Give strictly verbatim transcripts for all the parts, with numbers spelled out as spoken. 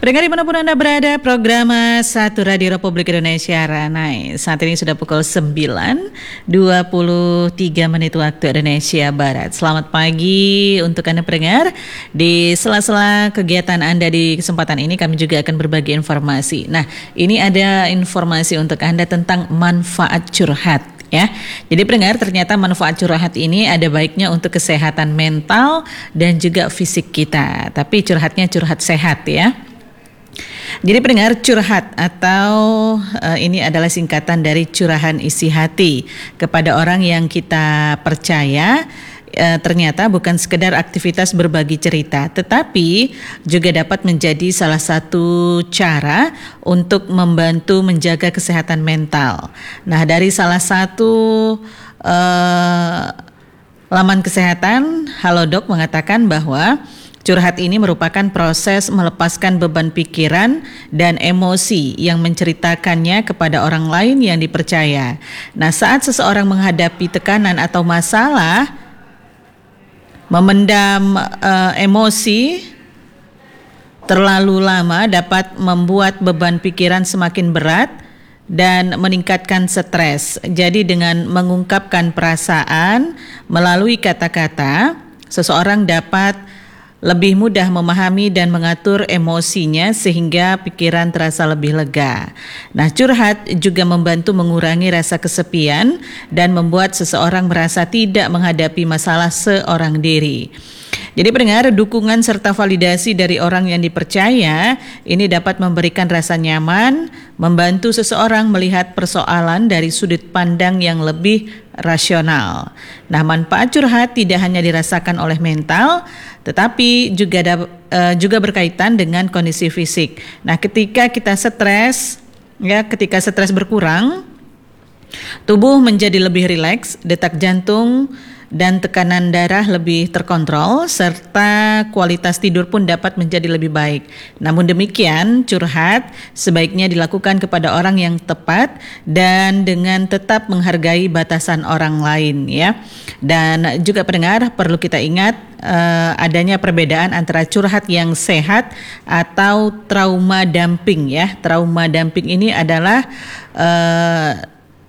Pendengar dimanapun Anda berada, program Satu Radio Republik Indonesia Ranai. Saat ini sudah pukul sembilan dua puluh tiga menit waktu Indonesia Barat. Selamat pagi untuk Anda pendengar. Di sela-sela kegiatan Anda di kesempatan ini kami juga akan berbagi informasi. Nah, ini ada informasi untuk Anda tentang manfaat curhat. Ya, jadi pendengar, ternyata manfaat curhat ini ada baiknya untuk kesehatan mental dan juga fisik kita. Tapi curhatnya curhat sehat ya. Jadi pendengar, curhat atau uh, ini adalah singkatan dari curahan isi hati kepada orang yang kita percaya. Uh, ternyata bukan sekedar aktivitas berbagi cerita, tetapi juga dapat menjadi salah satu cara untuk membantu menjaga kesehatan mental. Nah, dari salah satu uh, laman kesehatan, Halodoc mengatakan bahwa curhat ini merupakan proses melepaskan beban pikiran dan emosi yang menceritakannya kepada orang lain yang dipercaya. Nah, saat seseorang menghadapi tekanan atau masalah, memendam uh, emosi terlalu lama dapat membuat beban pikiran semakin berat dan meningkatkan stres. Jadi dengan mengungkapkan perasaan melalui kata-kata, seseorang dapat lebih mudah memahami dan mengatur emosinya sehingga pikiran terasa lebih lega. Nah, curhat juga membantu mengurangi rasa kesepian dan membuat seseorang merasa tidak menghadapi masalah seorang diri. Jadi pendengar, dukungan serta validasi dari orang yang dipercaya ini dapat memberikan rasa nyaman, membantu seseorang melihat persoalan dari sudut pandang yang lebih rasional. Nah, manfaat curhat tidak hanya dirasakan oleh mental, tetapi juga da, uh, juga berkaitan dengan kondisi fisik. Nah, ketika kita stres, ya, ketika stres berkurang, tubuh menjadi lebih rileks, detak jantung dan tekanan darah lebih terkontrol, serta kualitas tidur pun dapat menjadi lebih baik. Namun demikian, curhat sebaiknya dilakukan kepada orang yang tepat dan dengan tetap menghargai batasan orang lain ya. Dan juga pendengar, perlu kita ingat uh, adanya perbedaan antara curhat yang sehat atau trauma dumping ya. Trauma dumping ini adalah uh,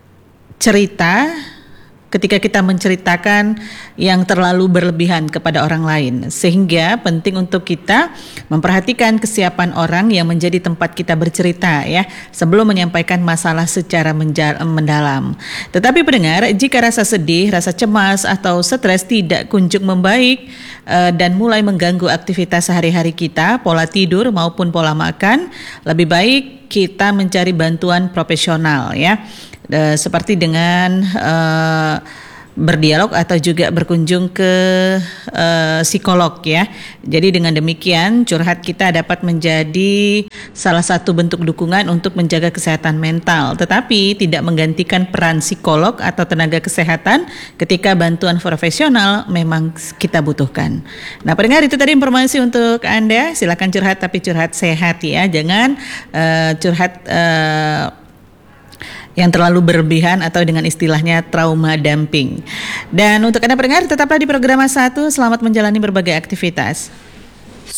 cerita ketika kita menceritakan yang terlalu berlebihan kepada orang lain, sehingga penting untuk kita memperhatikan kesiapan orang yang menjadi tempat kita bercerita ya, sebelum menyampaikan masalah secara menja- mendalam. Tetapi pendengar, jika rasa sedih, rasa cemas atau stres tidak kunjung membaik uh, dan mulai mengganggu aktivitas sehari-hari kita, pola tidur maupun pola makan, lebih baik kita mencari bantuan profesional ya. Uh, seperti dengan uh, berdialog atau juga berkunjung ke uh, psikolog ya. Jadi dengan demikian curhat kita dapat menjadi salah satu bentuk dukungan untuk menjaga kesehatan mental, tetapi tidak menggantikan peran psikolog atau tenaga kesehatan ketika bantuan profesional memang kita butuhkan. Nah, pendengar, itu tadi informasi untuk Anda. Silakan curhat, tapi curhat sehat ya. Jangan uh, curhat uh, yang terlalu berlebihan atau dengan istilahnya trauma dumping. Dan untuk Anda pendengar, tetaplah di program satu, selamat menjalani berbagai aktivitas.